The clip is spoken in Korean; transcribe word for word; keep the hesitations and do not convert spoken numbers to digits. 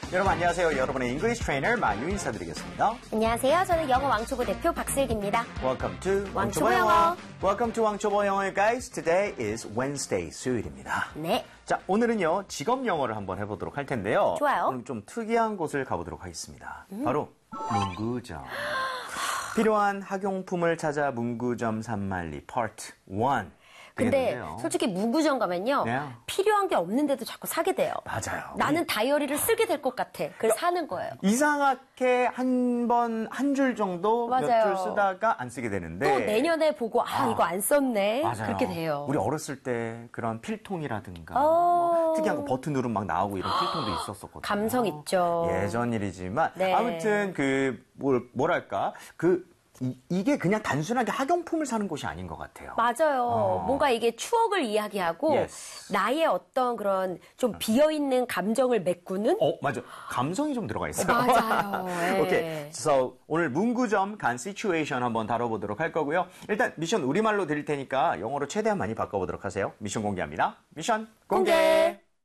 여러분 안녕하세요. 여러분의 English Trainer 마유 인사드리겠습니다. 안녕하세요. 저는 영어 왕초보 대표 박슬기입니다. Welcome to 왕초보 영어. Welcome to 왕초보 영어, guys. Today is Wednesday, 수요일입니다. 네. 자, 오늘은요 직업 영어를 한번 해보도록 할 텐데요. 좋아요. 오늘 좀 특이한 곳을 가보도록 하겠습니다. 음. 바로 문구점. 필요한 학용품을 찾아 문구점 산만리 Part 일. 근데 되겠는데요. 솔직히 문구점 가면요. 네. 필요한 게 없는데도 자꾸 사게 돼요. 맞아요. 나는 다이어리를 쓰게 될 것 같아. 그래서 사는 거예요. 이상하게 한 번, 한 줄 정도 몇 맞아요. 줄 쓰다가 안 쓰게 되는데. 또 내년에 보고 아, 아, 이거 안 썼네. 맞아요. 그렇게 돼요. 우리 어렸을 때 그런 필통이라든가 어... 뭐 특이한 거 버튼 누르면 막 나오고 이런 필통도 있었었거든요. 감성 있죠. 예전 일이지만 네. 아무튼 그 뭘, 뭐랄까 그 이, 이게 그냥 단순하게 학용품을 사는 곳이 아닌 것 같아요. 맞아요. 어. 뭔가 이게 추억을 이야기하고 Yes. 나의 어떤 그런 좀 비어있는 감정을 메꾸는? 어, 맞아. 감성이 좀 들어가 있어요. 맞아요. 네. 오케이. So, 오늘 문구점 간 시츄에이션 한번 다뤄보도록 할 거고요. 일단 미션 우리말로 드릴 테니까 영어로 최대한 많이 바꿔보도록 하세요. 미션 공개합니다. 미션 공개! 공개.